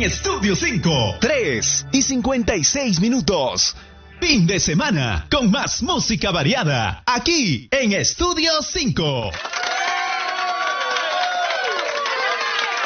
en Estudio 5. 3:56. Fin de semana con más música variada aquí en Estudio 5.